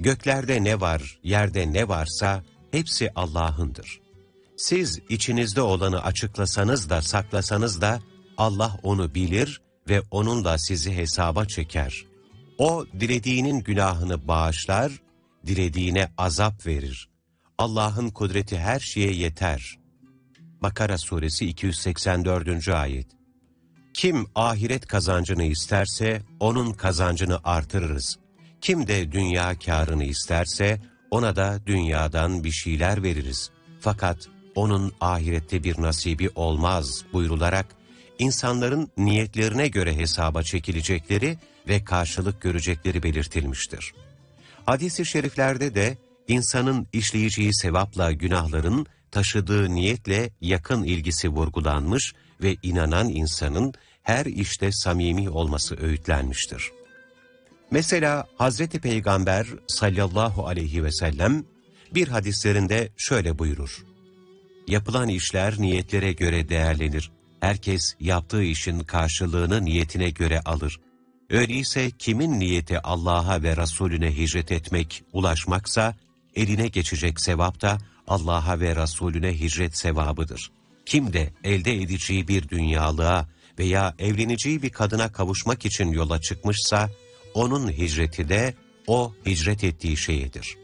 Göklerde ne var, yerde ne varsa hepsi Allah'ındır. Siz içinizde olanı açıklasanız da saklasanız da Allah onu bilir ve onunla sizi hesaba çeker. O dilediğinin günahını bağışlar, dilediğine azap verir. Allah'ın kudreti her şeye yeter. Bakara suresi 284. ayet. Kim ahiret kazancını isterse onun kazancını artırırız. Kim de dünya kârını isterse ona da dünyadan bir şeyler veririz. Fakat onun ahirette bir nasibi olmaz buyrularak insanların niyetlerine göre hesaba çekilecekleri ve karşılık görecekleri belirtilmiştir. Hadis-i şeriflerde de insanın işleyeceği sevapla günahların taşıdığı niyetle yakın ilgisi vurgulanmış ve inanan insanın her işte samimi olması öğütlenmiştir. Mesela Hazreti Peygamber sallallahu aleyhi ve sellem bir hadislerinde şöyle buyurur: yapılan işler niyetlere göre değerlenir. Herkes yaptığı işin karşılığını niyetine göre alır. Öyleyse kimin niyeti Allah'a ve Resulüne hicret etmek, ulaşmaksa, eline geçecek sevap da Allah'a ve Resulüne hicret sevabıdır. Kim de elde edeceği bir dünyalığa veya evleneceği bir kadına kavuşmak için yola çıkmışsa, onun hicreti de o hicret ettiği şeyedir.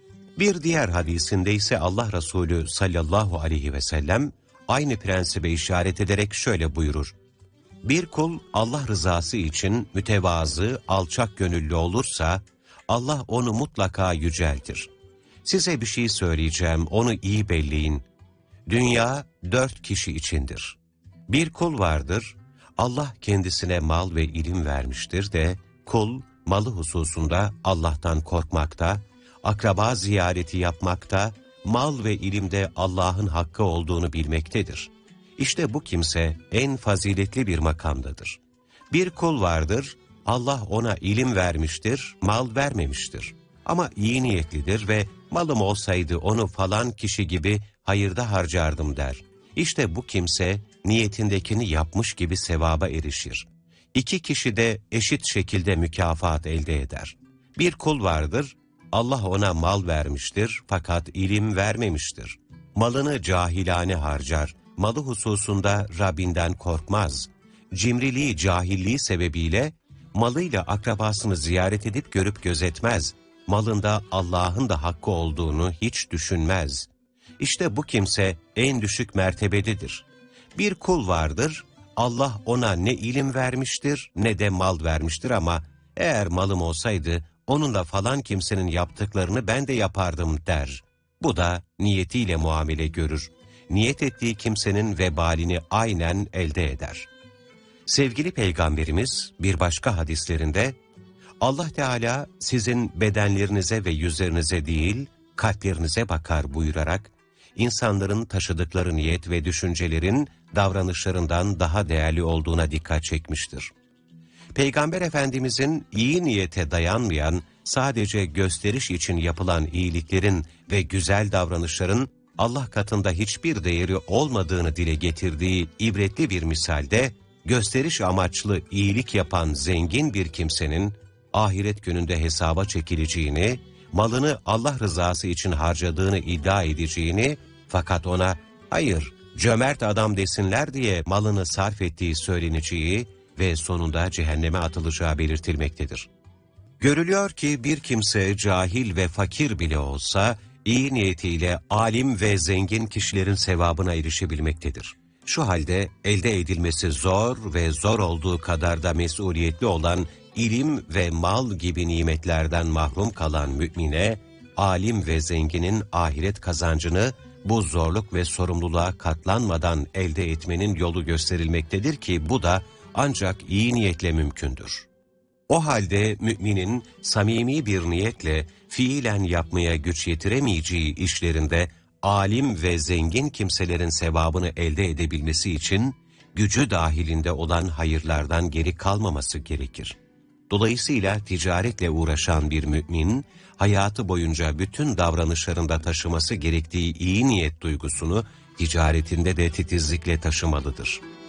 Bir diğer hadisinde ise Allah Resulü sallallahu aleyhi ve sellem aynı prensibe işaret ederek şöyle buyurur: bir kul Allah rızası için mütevazı, alçak gönüllü olursa Allah onu mutlaka yüceltir. Size bir şey söyleyeceğim, onu iyi belleyin. Dünya 4 kişi içindir. Bir kul vardır, Allah kendisine mal ve ilim vermiştir de kul malı hususunda Allah'tan korkmakta, akraba ziyareti yapmakta, mal ve ilimde Allah'ın hakkı olduğunu bilmektedir. İşte bu kimse en faziletli bir makamdadır. Bir kul vardır, Allah ona ilim vermiştir, mal vermemiştir. Ama iyi niyetlidir ve malım olsaydı onu falan kişi gibi hayırda harcardım der. İşte bu kimse niyetindekini yapmış gibi sevaba erişir. 2 kişi de eşit şekilde mükafat elde eder. Bir kul vardır, Allah ona mal vermiştir fakat ilim vermemiştir. Malını cahilane harcar, malı hususunda Rabbinden korkmaz. Cimriliği, cahilliği sebebiyle malıyla akrabasını ziyaret edip görüp gözetmez. Malında Allah'ın da hakkı olduğunu hiç düşünmez. İşte bu kimse en düşük mertebededir. Bir kul vardır, Allah ona ne ilim vermiştir ne de mal vermiştir ama eğer malım olsaydı onunla falan kimsenin yaptıklarını ben de yapardım der. Bu da niyetiyle muamele görür. Niyet ettiği kimsenin vebalini aynen elde eder. Sevgili Peygamberimiz bir başka hadislerinde Allah Teala sizin bedenlerinize ve yüzlerinize değil kalplerinize bakar buyurarak insanların taşıdıkları niyet ve düşüncelerin davranışlarından daha değerli olduğuna dikkat çekmiştir. Peygamber Efendimizin iyi niyete dayanmayan, sadece gösteriş için yapılan iyiliklerin ve güzel davranışların Allah katında hiçbir değeri olmadığını dile getirdiği ibretli bir misalde, gösteriş amaçlı iyilik yapan zengin bir kimsenin ahiret gününde hesaba çekileceğini, malını Allah rızası için harcadığını iddia edeceğini, fakat ona hayır cömert adam desinler diye malını sarf ettiği söyleneceği ve sonunda cehenneme atılacağı belirtilmektedir. Görülüyor ki bir kimse cahil ve fakir bile olsa iyi niyetiyle alim ve zengin kişilerin sevabına erişebilmektedir. Şu halde elde edilmesi zor ve zor olduğu kadar da mesuliyetli olan ilim ve mal gibi nimetlerden mahrum kalan mümine, alim ve zenginin ahiret kazancını bu zorluk ve sorumluluğa katlanmadan elde etmenin yolu gösterilmektedir ki bu da ancak iyi niyetle mümkündür. O halde müminin samimi bir niyetle fiilen yapmaya güç yetiremeyeceği işlerinde alim ve zengin kimselerin sevabını elde edebilmesi için gücü dahilinde olan hayırlardan geri kalmaması gerekir. Dolayısıyla ticaretle uğraşan bir mümin, hayatı boyunca bütün davranışlarında taşıması gerektiği iyi niyet duygusunu ticaretinde de titizlikle taşımalıdır.